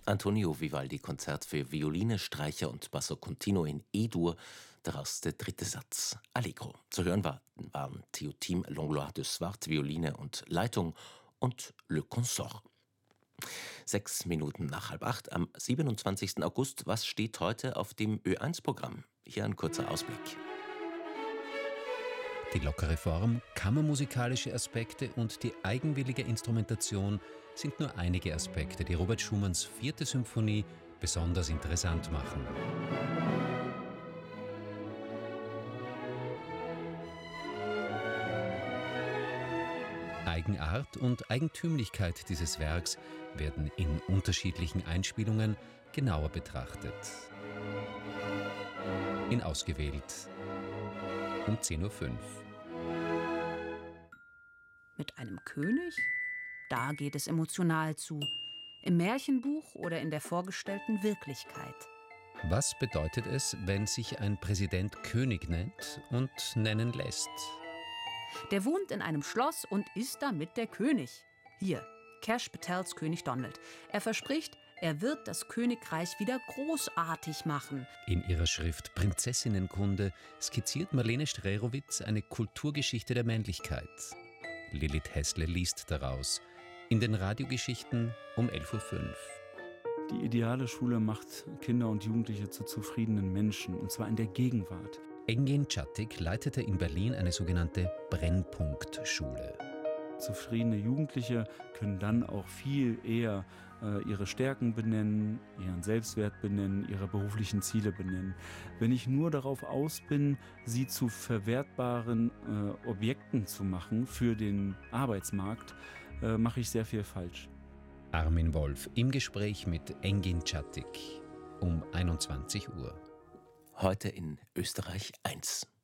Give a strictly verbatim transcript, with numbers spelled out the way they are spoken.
Antonio Vivaldi Konzert für Violine, Streicher und Basso Continuo in E-Dur, daraus der dritte Satz, Allegro. Zu hören war, waren Théotime Langlois de Swart, Violine und Leitung und Le Consort. Sechs Minuten nach halb acht am siebenundzwanzigsten August. Was steht heute auf dem Ö eins Programm? Hier ein kurzer Ausblick. Die lockere Form, kammermusikalische Aspekte und die eigenwillige Instrumentation sind nur einige Aspekte, die Robert Schumanns vierte Symphonie besonders interessant machen. Eigenart und Eigentümlichkeit dieses Werks werden in unterschiedlichen Einspielungen genauer betrachtet. In Ausgewählt um zehn Uhr fünf. Mit einem König? Da geht es emotional zu. Im Märchenbuch oder in der vorgestellten Wirklichkeit. Was bedeutet es, wenn sich ein Präsident König nennt und nennen lässt? Der wohnt in einem Schloss und ist damit der König. Hier, Kash Patels König Donald. Er verspricht, er wird das Königreich wieder großartig machen. In ihrer Schrift Prinzessinnenkunde skizziert Marlene Strerowitz eine Kulturgeschichte der Männlichkeit. Lilith Hässle liest daraus. In den Radiogeschichten um elf Uhr fünf. Die ideale Schule macht Kinder und Jugendliche zu zufriedenen Menschen, und zwar in der Gegenwart. Engin Çatik leitete in Berlin eine sogenannte Brennpunktschule. Zufriedene Jugendliche können dann auch viel eher äh, ihre Stärken benennen, ihren Selbstwert benennen, ihre beruflichen Ziele benennen. Wenn ich nur darauf aus bin, sie zu verwertbaren äh, Objekten zu machen für den Arbeitsmarkt, äh, mache ich sehr viel falsch. Armin Wolf im Gespräch mit Engin Çatik um einundzwanzig Uhr. Heute in Österreich eins.